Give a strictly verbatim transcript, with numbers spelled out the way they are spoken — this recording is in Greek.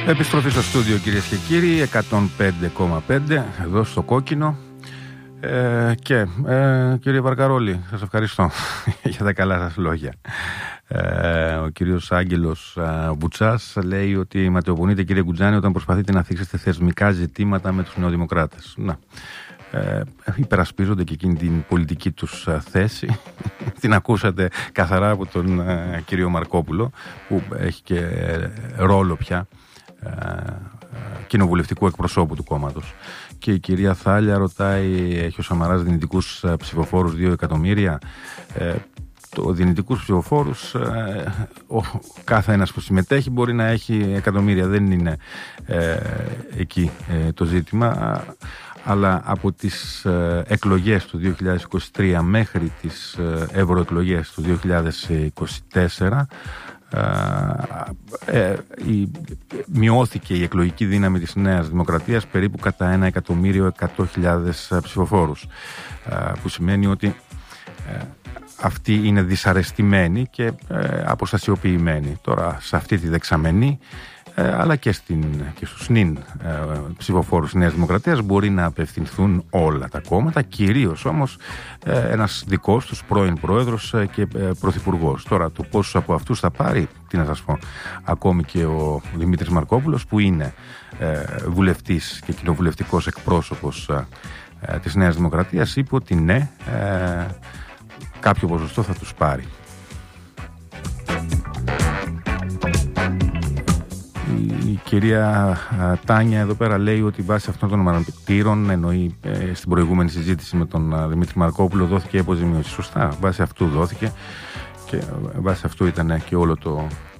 Επιστροφή στο στούντιο, κυρίες και κύριοι, εκατόν πέντε κόμμα πέντε εδώ στο Κόκκινο. Ε, και ε, κύριε Βαρκαρόλη, σας ευχαριστώ για τα καλά σας λόγια. Ε, ο κύριος Άγγελος ε, Μπουτσάς λέει ότι ματαιοπονείτε, κύριε Γκουτζάνη, όταν προσπαθείτε να θίξετε θεσμικά ζητήματα με τους νεοδημοκράτες. Να, ε, υπερασπίζονται και εκείνη την πολιτική τους ε, θέση. Την ακούσατε καθαρά από τον ε, κύριο Μαρκόπουλο, που έχει και ε, ρόλο πια ε, κοινοβουλευτικού εκπροσώπου του κόμματος. Και η κυρία Θάλια ρωτάει, έχει ο Σαμαράς δυνητικούς ψηφοφόρους δύο εκατομμύρια? Ε, το δυνητικούς ψηφοφόρους, ε, ο, κάθε ένας που συμμετέχει μπορεί να έχει εκατομμύρια, δεν είναι ε, εκεί ε, το ζήτημα. Αλλά από τις ε, εκλογές του δύο χιλιάδες είκοσι τρία μέχρι τις ε, ευρωεκλογές του δύο χιλιάδες είκοσι τέσσερα Ε, ε, η, μειώθηκε η εκλογική δύναμη της Νέας Δημοκρατίας περίπου κατά ένα εκατομμύριο εκατό χιλιάδες ψηφοφόρους, ε, που σημαίνει ότι ε, αυτοί είναι δυσαρεστημένοι και ε, αποστασιοποιημένοι. Τώρα σε αυτή τη δεξαμενή ε, αλλά και, στην, και στους νυν ε, ψηφοφόρους της Νέας Δημοκρατίας μπορεί να απευθυνθούν όλα τα κόμματα, κυρίως όμως ε, ένας δικός τους πρώην πρόεδρος ε, και ε, πρωθυπουργός. Τώρα το πόσους από αυτούς θα πάρει, τι να σας πω, ακόμη και ο Δημήτρης Μαρκόπουλος, που είναι ε, βουλευτής και κοινοβουλευτικός εκπρόσωπος ε, ε, της Νέας Δημοκρατίας, είπε ότι ναι, ε, κάποιο ποσοστό θα τους πάρει. Η κυρία Τάνια εδώ πέρα λέει ότι βάσει αυτών των αναπτύρων, εννοεί ε, στην προηγούμενη συζήτηση με τον Δημήτρη Μαρκόπουλο, δόθηκε αποζημίωση. Σωστά, βάσει αυτού δόθηκε και βάσει αυτού ήταν και όλο το